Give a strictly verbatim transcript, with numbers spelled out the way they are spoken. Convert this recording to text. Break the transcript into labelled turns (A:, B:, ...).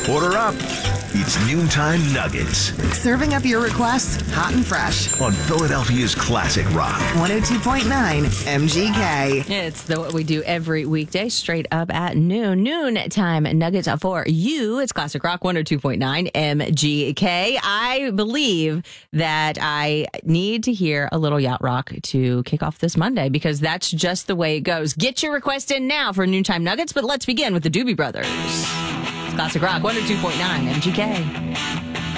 A: Order up. It's Noontime Nuggets
B: Serving up your requests hot and fresh.
A: on Philadelphia's Classic Rock.
B: one oh two point nine M G K.
C: It's the what we do every weekday, straight up at noon. Noontime Nuggets for you. It's Classic Rock one oh two point nine M G K. I believe that I need to hear a little yacht rock to kick off this Monday because that's just the way it goes. Get your request in now for Noontime Nuggets, but let's begin with the Doobie Brothers. It's Classic Rock one oh two point nine M G K.